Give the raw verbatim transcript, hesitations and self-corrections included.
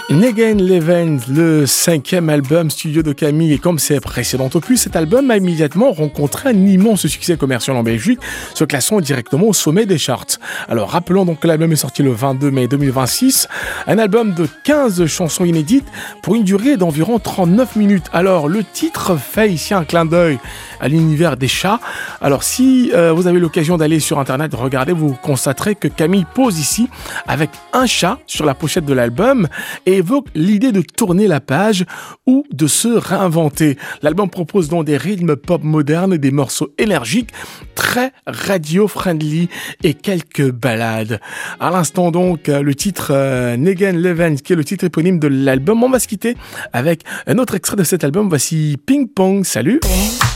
Negan Levens, le cinquième album studio de Camille, et comme ses précédents opus, cet album a immédiatement rencontré un immense succès commercial en Belgique, se classant directement au sommet des charts. Alors rappelons donc que l'album est sorti le vingt-deux mai deux mille vingt-six, un album de quinze chansons inédites pour une durée d'environ trente-neuf minutes. Alors le titre fait ici un clin d'œil à l'univers des chats. Alors si euh, vous avez l'occasion d'aller sur internet, regardez, vous constaterez que Camille pose ici avec un chat sur la pochette de l'album et évoque l'idée de tourner la page ou de se réinventer. L'album propose donc des rythmes pop modernes, des morceaux énergiques, très radio-friendly et quelques ballades. À l'instant donc, le titre euh, Negan Levens, qui est le titre éponyme de l'album. On va se quitter avec un autre extrait de cet album. Voici Ping Pong. Salut!